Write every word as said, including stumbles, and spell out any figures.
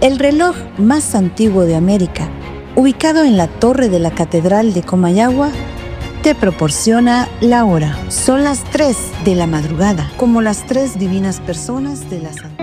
El reloj más antiguo de América, ubicado en la torre de la Catedral de Comayagua, te proporciona la hora. Son las tres de la madrugada, como las tres divinas personas de la Santa.